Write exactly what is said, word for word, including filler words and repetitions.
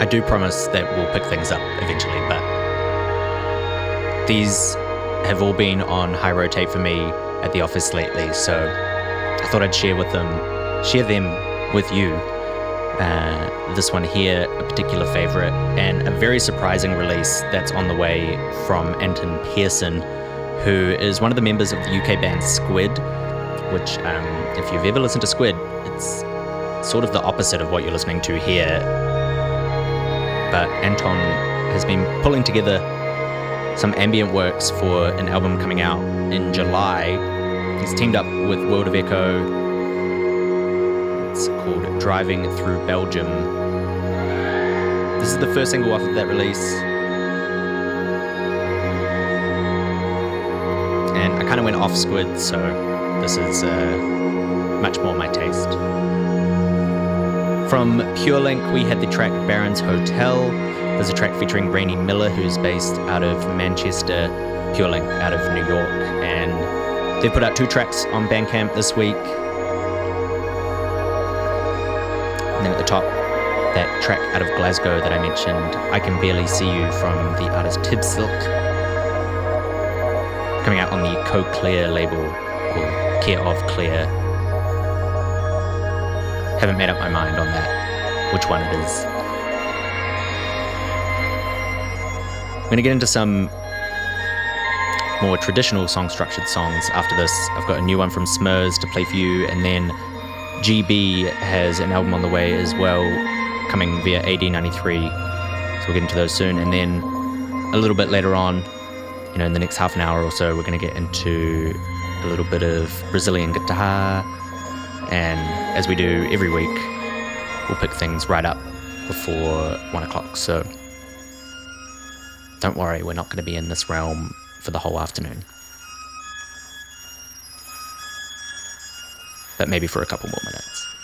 I do promise that we'll pick things up eventually, but these have all been on high rotate for me at the office lately, so I thought I'd share with them, share them with you. Uh, this one here, a particular favorite, and a very surprising release that's on the way from Anton Pearson, who is one of the members of the U K band Squid, which, um, if you've ever listened to Squid, it's sort of the opposite of what you're listening to here. But Anton has been pulling together some ambient works for an album coming out in July. He's teamed up with World of Echo. It's called Driving Through Belgium. This is the first single off of that release. And I kind of went off Squid, so this is uh, much more my taste. From Pure Link, we had the track Baron's Hotel. There's a track featuring Rainy Miller, who's based out of Manchester, Pure Link out of New York. And they put out two tracks on Bandcamp this week. And then at the top, that track out of Glasgow that I mentioned, I Can Barely See You, from the artist Tib Silk, coming out on the Co Clear label, or Care of Clear. Haven't made up my mind on that, which one it is. I'm going to get into some more traditional song-structured songs after this. I've got a new one from Smurs to play for you, and then G B has an album on the way as well, coming via A D ninety-three, so we'll get into those soon. And then a little bit later on, you know, in the next half an hour or so, we're going to get into a little bit of Brazilian guitar, and as we do every week, we'll pick things right up before one o'clock, so don't worry, we're not going to be in this realm for the whole afternoon. But maybe for a couple more minutes.